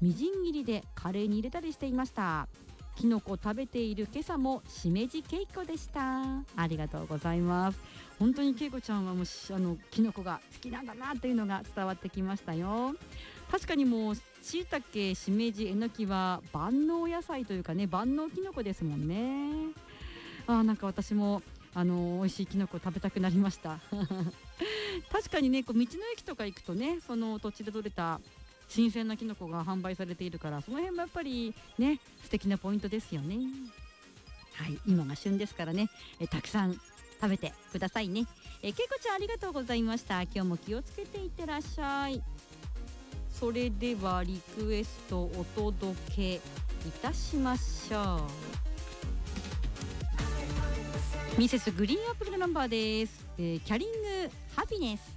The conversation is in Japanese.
みじん切りでカレーに入れたりしていました。きのこ食べている今朝もしめじけいこでした。ありがとうございます。本当にけいこちゃんはもうきのこが好きなんだなというのが伝わってきましたよ。確かにもうしいたけ、しめじ、えのきは万能野菜というかね、万能きのこですもんね。なんか私も美味しいきのこ食べたくなりました確かにね、こう道の駅とか行くとね、その土地で採れた新鮮なきのこが販売されているから、その辺もやっぱりね、素敵なポイントですよね。はい、今が旬ですからね、たくさん食べてくださいね。けいこちゃんありがとうございました。今日も気をつけていってらっしゃい。それではリクエストお届けいたしましょう。ミセスグリーンアップルのナンバーです。キャリングハピネス。